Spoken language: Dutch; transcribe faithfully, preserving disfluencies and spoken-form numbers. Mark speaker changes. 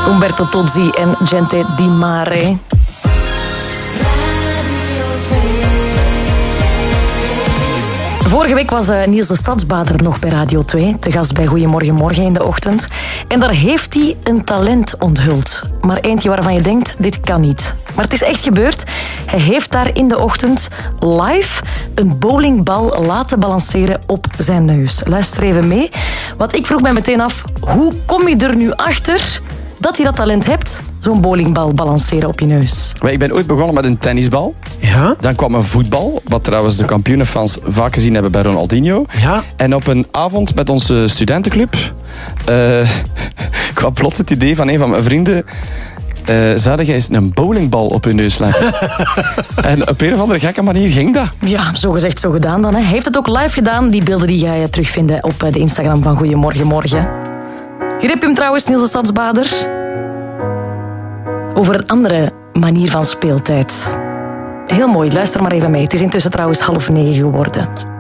Speaker 1: Umberto Tozzi en Gente Di Mare. Vorige week was uh, Niels de Stadsbader nog bij Radio twee, te gast bij Goeiemorgen Morgen in de ochtend. En daar heeft hij een talent onthuld. Maar eentje waarvan je denkt, dit kan niet. Maar het is echt gebeurd. Hij heeft daar in de ochtend live een bowlingbal laten balanceren op zijn neus. Luister even mee, want ik vroeg mij meteen af, hoe kom je er nu achter dat je dat talent hebt? Zo'n bowlingbal balanceren op je neus.
Speaker 2: Ik ben ooit begonnen met een tennisbal.
Speaker 3: Ja?
Speaker 2: Dan kwam een voetbal, wat trouwens de kampioenenfans vaak gezien hebben bij Ronaldinho.
Speaker 3: Ja?
Speaker 2: En op een avond met onze studentenclub uh, kwam plots het idee van een van mijn vrienden. Uh, zou jij eens een bowlingbal op je neus leggen? En op een of andere gekke manier ging dat.
Speaker 1: Ja, zo gezegd, zo gedaan dan. Hè. Hij heeft het ook live gedaan. Die beelden die ga je terugvinden op de Instagram van Goeiemorgen Morgen. Hier heb je hem trouwens, Niels de Stadsbader. Over een andere manier van speeltijd. Heel mooi, luister maar even mee. Het is intussen trouwens half negen geworden.